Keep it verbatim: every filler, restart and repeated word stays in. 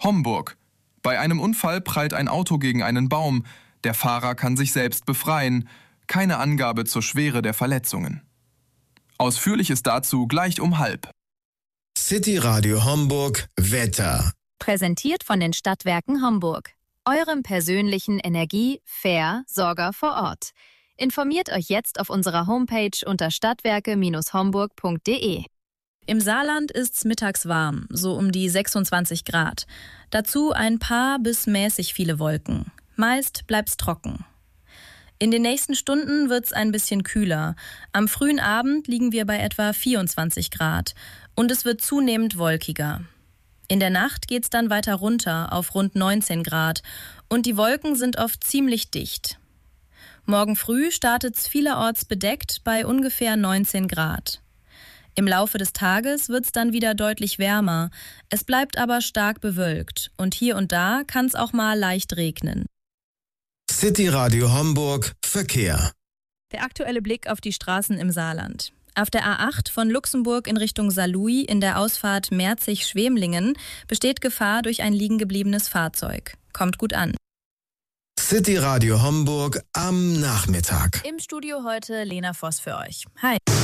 Homburg. Bei einem Unfall prallt ein Auto gegen einen Baum. Der Fahrer kann sich selbst befreien. Keine Angabe zur Schwere der Verletzungen. Ausführliches dazu gleich um halb. City Radio Homburg Wetter. Präsentiert von den Stadtwerken Homburg. Eurem persönlichen Energie-Versorger vor Ort. Informiert euch jetzt auf unserer Homepage unter stadtwerke Homburg punkt de. Im Saarland ist's mittags warm, so um die sechsundzwanzig Grad. Dazu ein paar bis mäßig viele Wolken. Meist bleibt's trocken. In den nächsten Stunden wird's ein bisschen kühler. Am frühen Abend liegen wir bei etwa vierundzwanzig Grad und es wird zunehmend wolkiger. In der Nacht geht's dann weiter runter auf rund neunzehn Grad und die Wolken sind oft ziemlich dicht. Morgen früh startet's vielerorts bedeckt bei ungefähr neunzehn Grad. Im Laufe des Tages wird's dann wieder deutlich wärmer. Es bleibt aber stark bewölkt und hier und da kann's auch mal leicht regnen. City Radio Homburg Verkehr. Der aktuelle Blick auf die Straßen im Saarland. Auf der A acht von Luxemburg in Richtung Saarlouis in der Ausfahrt Merzig-Schwemlingen besteht Gefahr durch ein liegengebliebenes Fahrzeug. Kommt gut an. City Radio Homburg am Nachmittag. Im Studio heute Lena Voss für euch. Hi.